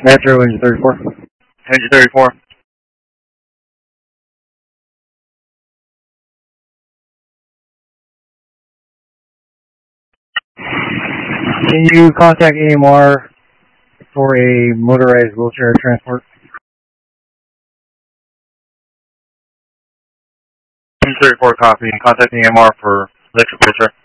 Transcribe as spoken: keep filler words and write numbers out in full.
Metro, engine thirty-four. Engine thirty-four. Can you contact A M R for a motorized wheelchair transport? Engine thirty-four copy. Contact A M R for electric wheelchair.